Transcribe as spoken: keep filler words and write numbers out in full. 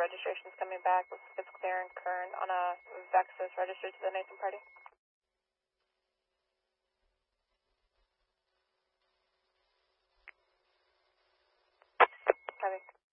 registrations coming back. Looks like it's clear and current on a Vexus registered to the Nathan party. Copy.